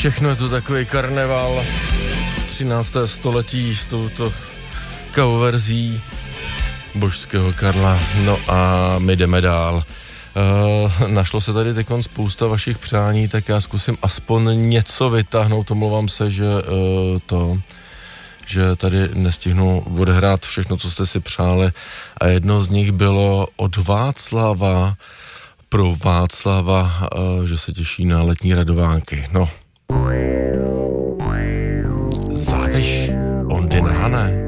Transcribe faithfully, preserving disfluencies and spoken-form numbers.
všechno je to takový karneval třináctého století s touto coververzí božského Karla. No a my jdeme dál. Uh, našlo se tady teď spousta vašich přání, tak já zkusím aspoň něco vytáhnout. Omlouvám se, že uh, to, že tady nestihnu odehrát všechno, co jste si přáli. A jedno z nich bylo od Václava pro Václava, uh, že se těší na letní radovánky. No. Závež on den Hane.